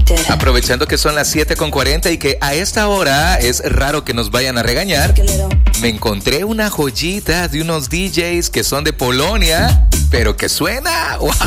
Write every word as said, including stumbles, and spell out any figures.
Aprovechando que son las siete con cuarenta y que a esta hora es raro que nos vayan a regañar, me encontré una joyita de unos D Js que son de Polonia, pero que suena. ¡Wow!